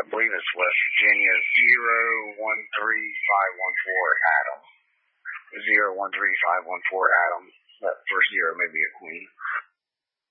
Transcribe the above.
believe it's West Virginia, 013514 Adam. 013514 Adam. That first zero may be a queen.